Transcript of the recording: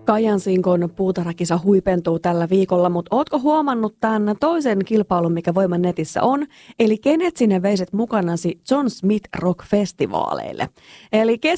Kajansinkon puutarhakisa huipentuu tällä viikolla, mutta ootko huomannut tämän toisen kilpailun, mikä Voiman netissä on? Eli kenet sinne veiset mukanasi John Smith Rock-festivaaleille? Eli